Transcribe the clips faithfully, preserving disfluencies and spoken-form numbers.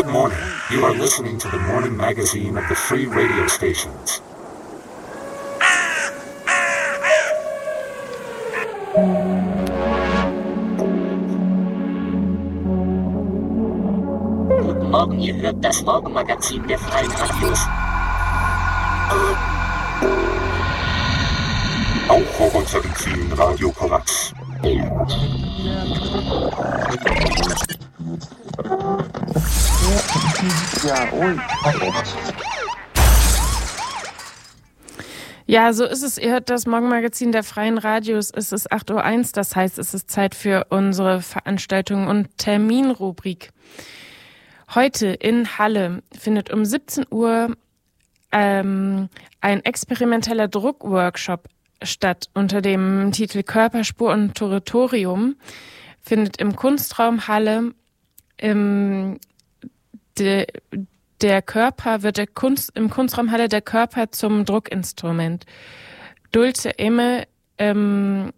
Good morning. You are listening to the morning magazine of the free radio stations. Guten Morgen, ihr hört das Morgenmagazin der Freien Radios. Auch auf unseren vielen Radio Korax. Ja, so ist es. Ihr hört das Morgenmagazin der Freien Radios. Es ist acht Uhr eins, das heißt, es ist Zeit für unsere Veranstaltung und Terminrubrik. Heute in Halle findet um siebzehn Uhr ähm, ein experimenteller Druckworkshop statt unter dem Titel Körper, Spur und Territorium. Findet im Kunstraum Halle im, de, der Körper wird der Kunst, im Kunstraum Halle der Körper zum Druckinstrument. Dulce Emme ähm,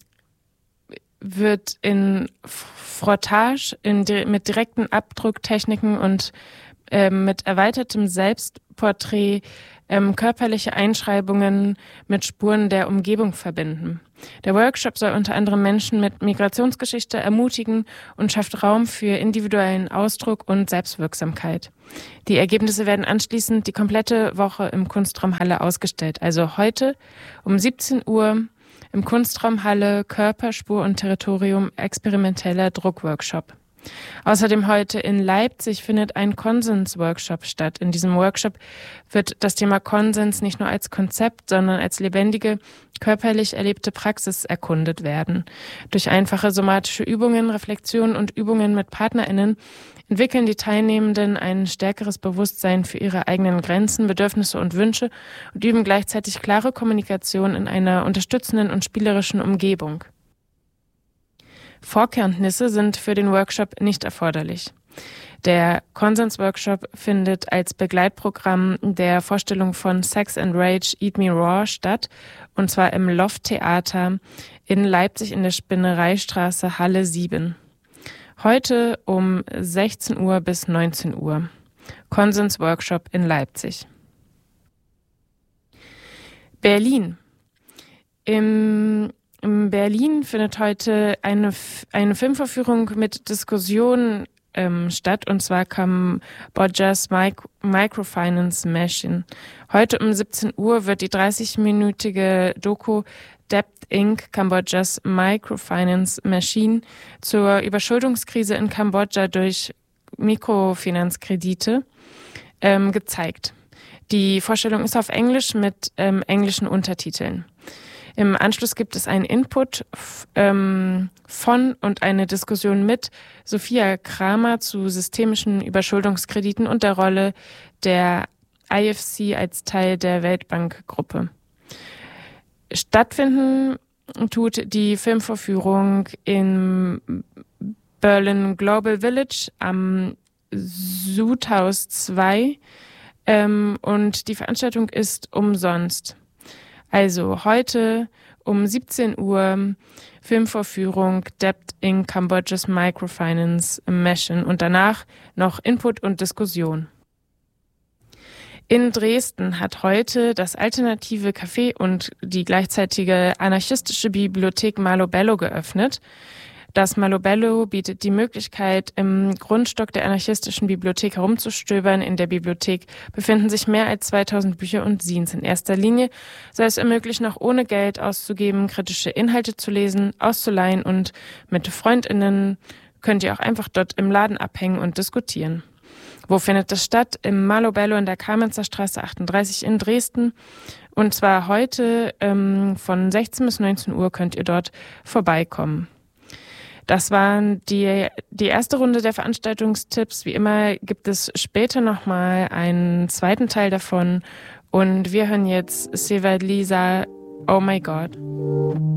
wird in Frottage, in, mit direkten Abdrucktechniken und ähm, mit erweitertem Selbstporträt ähm, körperliche Einschreibungen mit Spuren der Umgebung verbinden. Der Workshop soll unter anderem Menschen mit Migrationsgeschichte ermutigen und schafft Raum für individuellen Ausdruck und Selbstwirksamkeit. Die Ergebnisse werden anschließend die komplette Woche im Kunstraum Halle ausgestellt. Also heute um siebzehn Uhr im Kunstraum Halle Körper, Spur und Territorium experimenteller Druckworkshop. Außerdem heute in Leipzig findet ein Konsens-Workshop statt. In diesem Workshop wird das Thema Konsens nicht nur als Konzept, sondern als lebendige, körperlich erlebte Praxis erkundet werden. Durch einfache somatische Übungen, Reflexionen und Übungen mit PartnerInnen entwickeln die Teilnehmenden ein stärkeres Bewusstsein für ihre eigenen Grenzen, Bedürfnisse und Wünsche und üben gleichzeitig klare Kommunikation in einer unterstützenden und spielerischen Umgebung. Vorkenntnisse sind für den Workshop nicht erforderlich. Der Konsens-Workshop findet als Begleitprogramm der Vorstellung von Sex and Rage Eat Me Raw statt, und zwar im Loft-Theater in Leipzig in der Spinnereistraße Halle sieben. Heute um sechzehn Uhr bis neunzehn Uhr. Konsens-Workshop in Leipzig. Berlin. Im In Berlin findet heute eine, eine Filmvorführung mit Diskussion ähm, statt, und zwar Kambodschas Mic- Microfinance Machine. Heute um siebzehn Uhr wird die dreißig-minütige Doku Debt Incorporated. Kambodschas Microfinance Machine zur Überschuldungskrise in Kambodscha durch Mikrofinanzkredite ähm, gezeigt. Die Vorstellung ist auf Englisch mit ähm, englischen Untertiteln. Im Anschluss gibt es einen Input ähm, von und eine Diskussion mit Sophia Kramer zu systemischen Überschuldungskrediten und der Rolle der I F C als Teil der Weltbankgruppe. Stattfinden tut die Filmvorführung in Berlin Global Village am Sudhaus zwei ähm, und die Veranstaltung ist umsonst. Also heute um siebzehn Uhr Filmvorführung Debt in Kambodschas Microfinance Machine und danach noch Input und Diskussion. In Dresden hat heute das alternative Café und die gleichzeitige anarchistische Bibliothek Malobello geöffnet. Das Malobello bietet die Möglichkeit, im Grundstock der anarchistischen Bibliothek herumzustöbern. In der Bibliothek befinden sich mehr als zweitausend Bücher und Zines. In erster Linie soll es ermöglichen, auch ohne Geld auszugeben, kritische Inhalte zu lesen, auszuleihen, und mit FreundInnen könnt ihr auch einfach dort im Laden abhängen und diskutieren. Wo findet das statt? Im Malobello in der Kamenzer Straße achtunddreißig in Dresden. Und zwar heute ähm, von sechzehn bis neunzehn Uhr könnt ihr dort vorbeikommen. Das waren die, die erste Runde der Veranstaltungstipps. Wie immer gibt es später nochmal einen zweiten Teil davon. Und wir hören jetzt Sevad Lisa, Oh My God.